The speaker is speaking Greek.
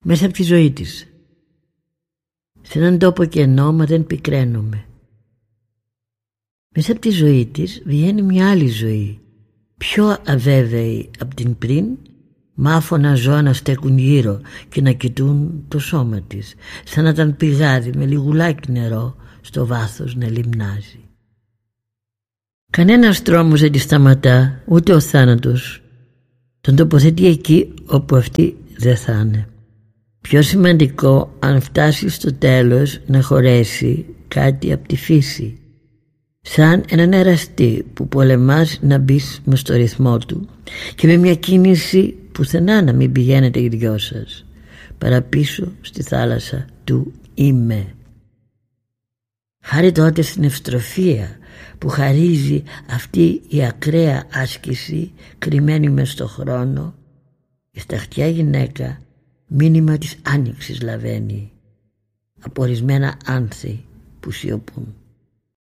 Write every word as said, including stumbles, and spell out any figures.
μέσα από τη ζωή της. Σε έναν τόπο κενό, μα δεν πικραίνομαι. Μέσα από τη ζωή της βγαίνει μια άλλη ζωή, πιο αβέβαιη από την πριν, μ' άφωνα ζώα να στέκουν γύρω και να κοιτούν το σώμα της, σαν να ήταν πηγάδι με λιγουλάκι νερό στο βάθος να λιμνάζει. Κανένας τρόμος δεν τη σταματά, ούτε ο θάνατος. Τον τοποθετεί εκεί όπου αυτή δεν θα είναι. Πιο σημαντικό, αν φτάσει στο τέλος, να χωρέσει κάτι από τη φύση. Σαν έναν εραστή που πολεμάς να μπεις μες στο ρυθμό του και με μια κίνηση πουθενά να μην πηγαίνετε οι δυο σας, παραπίσω στη θάλασσα του είμαι. Χάρη τότε στην ευστροφία που χαρίζει αυτή η ακραία άσκηση κρυμμένη μες στο χρόνο, η σταχτιά γυναίκα μήνυμα της άνοιξης λαβαίνει από ορισμένα άνθη που σιωπούν.